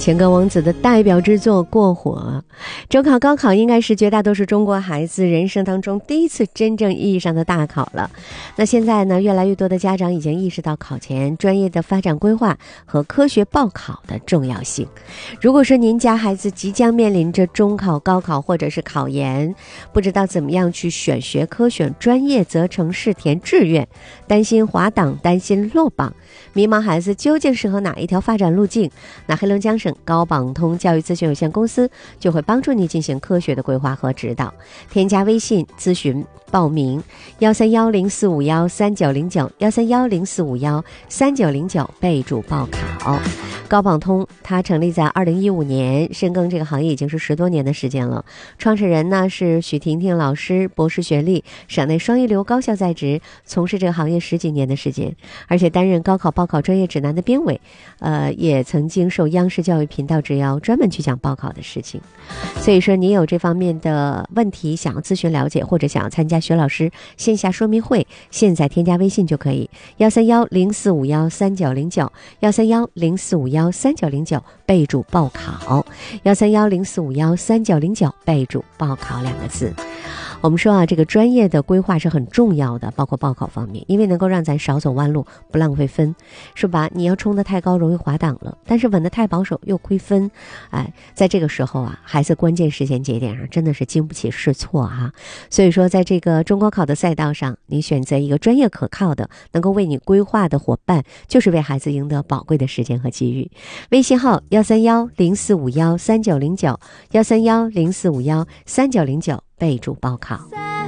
钱歌王子的代表之作《过火》。中考高考应该是绝大多数中国孩子人生当中第一次真正意义上的大考了。那现在呢，越来越多的家长已经意识到考前专业的发展规划和科学报考的重要性。如果说您家孩子即将面临着中考、高考或者是考研，不知道怎么样去选学科、选专业、择城市、填志愿，担心滑档、担心落榜，迷茫孩子究竟适合哪一条发展路径，那黑龙江省高榜通教育咨询有限公司就会帮助你进行科学的规划和指导。添加微信咨询报名13104513909，13104513909，备注报考。高榜通它成立在2015年，深耕这个行业已经是10多年的时间了。创始人呢是许婷婷老师，博士学历，省内双一流高校在职，从事这个行业10几年的时间，而且担任高考报考专业指南的编委，也曾经受央视教育频道之邀，专门去讲报考的事情。所以说，你有这方面的问题想要咨询了解，或者想要参加薛老师线下说明会，现在添加微信就可以，13104513909，13104513909，备注报考，13104513909，备注报考2个字。我们说啊，这个专业的规划是很重要的，包括报考方面，因为能够让咱少走弯路，不浪费分，是吧？你要冲得太高容易滑档了，但是稳得太保守又亏分。在这个时候啊，孩子关键时间节点上真的是经不起试错啊。所以说，在这个中高考的赛道上，你选择一个专业可靠的，能够为你规划的伙伴，就是为孩子赢得宝贵的时间和机遇。微信号13104513909，13104513909，备注报考。